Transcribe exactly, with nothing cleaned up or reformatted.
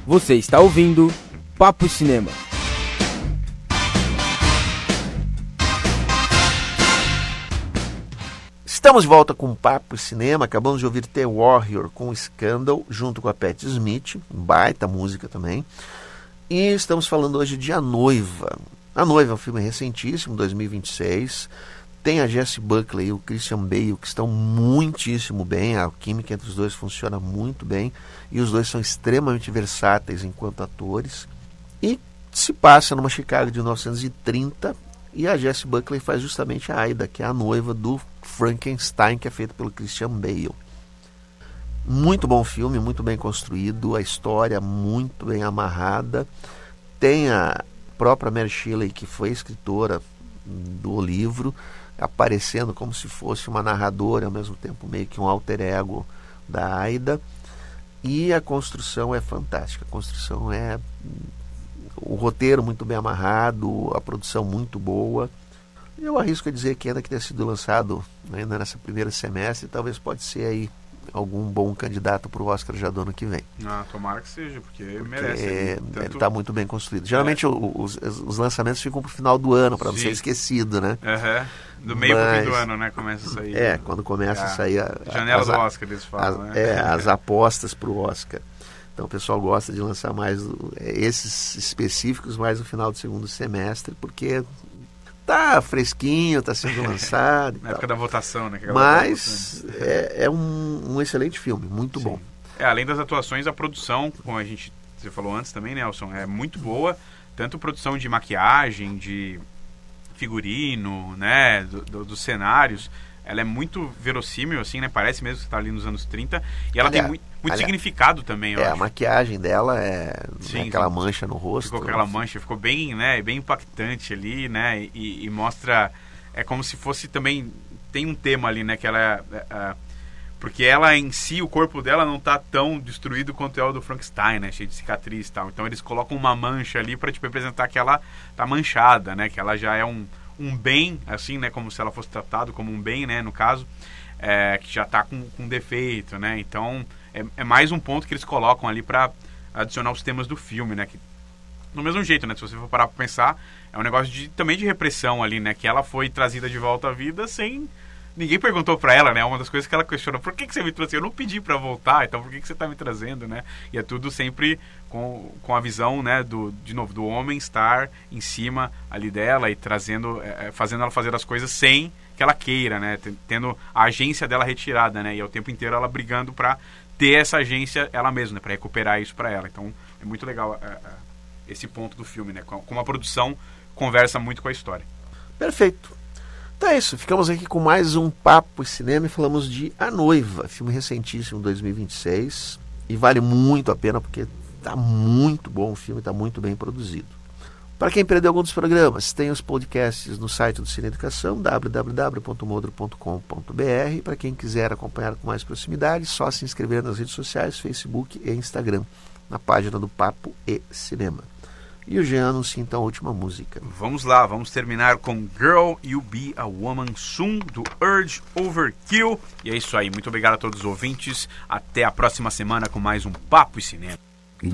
Você está ouvindo Papo Cinema. Estamos de volta com Papo Cinema. Acabamos de ouvir The Warrior com Scandal, junto com a Patti Smith, baita música também. E estamos falando hoje de A Noiva. A Noiva é um filme recentíssimo, dois mil e vinte e seis. Tem a Jessie Buckley e o Christian Bale, que estão muitíssimo bem. A química entre os dois funciona muito bem. E os dois são extremamente versáteis enquanto atores. E se passa numa Chicago de mil novecentos e trinta. E a Jessie Buckley faz justamente a Aida, que é a noiva do Frankenstein, que é feito pelo Christian Bale. Muito bom filme, muito bem construído. A história muito bem amarrada. Tem a própria Mary Shelley, que foi escritora do livro, aparecendo como se fosse uma narradora, ao mesmo tempo meio que um alter ego da Aida. E a construção é fantástica. A construção é... o roteiro muito bem amarrado, a produção muito boa. Eu arrisco a dizer que ainda que tenha sido lançado ainda nessa primeira semestre, talvez pode ser aí algum bom candidato para o Oscar já do ano que vem. Ah, tomara que seja, porque, porque merece. Ele tanto... está muito bem construído. Geralmente é. os, os lançamentos ficam para o final do ano, para não ser esquecido, né? Uhum. Do meio para o fim do ano, né? Começa a sair. É, quando começa é. a sair a, janela as, do Oscar, eles falam, as, né? É, as apostas para o Oscar. Então o pessoal gosta de lançar mais esses específicos mais no final do segundo semestre, porque tá fresquinho, tá sendo lançado. Na época da votação, né? Que Mas é, é um, um excelente filme, muito Sim. bom. É, além das atuações, a produção, como a gente você falou antes também, Nelson, é muito boa. Tanto produção de maquiagem, de figurino, né? Do, do, dos cenários. Ela é muito verossímil, assim, né? Parece mesmo que você está ali nos anos trinta. E ela aliás, tem muito, muito aliás, significado também, eu é, acho. A maquiagem dela é sim, aquela sim. mancha no rosto. Ficou aquela mancha, ficou bem, né? Bem impactante ali, né? E, e mostra... É como se fosse também... Tem um tema ali, né? Que ela é, é... Porque ela em si, o corpo dela não tá tão destruído quanto é o do Frankenstein, né? Cheio de cicatriz e tal. Então eles colocam uma mancha ali para tipo, representar que ela tá manchada, né? Que ela já é um... um bem, assim, né, como se ela fosse tratado como um bem, né, no caso, é, que já está com, com defeito, né, então é, é mais um ponto que eles colocam ali para adicionar os temas do filme, né, que do mesmo jeito, né, se você for parar para pensar, é um negócio de, também de repressão ali, né, que ela foi trazida de volta à vida sem... Ninguém perguntou pra ela, né? Uma das coisas que ela questiona, por que, que você me trouxe? Eu não pedi pra voltar, então por que, que você tá me trazendo, né? E é tudo sempre com, com a visão, né? Do, de novo, do homem estar em cima ali dela e trazendo, é, fazendo ela fazer as coisas sem que ela queira, né? Tendo a agência dela retirada, né? E ao tempo inteiro ela brigando pra ter essa agência ela mesma, né? Pra recuperar isso pra ela. Então é muito legal é, é, esse ponto do filme, né? Como a produção conversa muito com a história. Perfeito. Então é isso, ficamos aqui com mais um Papo Cinema e falamos de A Noiva, filme recentíssimo, dois mil e vinte e seis, e vale muito a pena porque está muito bom o filme, está muito bem produzido. Para quem perdeu algum dos programas, tem os podcasts no site do Cine Educação, w w w ponto modro ponto com ponto b r. Para quem quiser acompanhar com mais proximidade, só se inscrever nas redes sociais, Facebook e Instagram, na página do Papo e Cinema. E o Jean anuncia então a última música. Vamos lá, vamos terminar com Girl, You'll Be a Woman Soon, do Urge Overkill. E é isso aí, muito obrigado a todos os ouvintes. Até a próxima semana com mais um Papo e Cinema.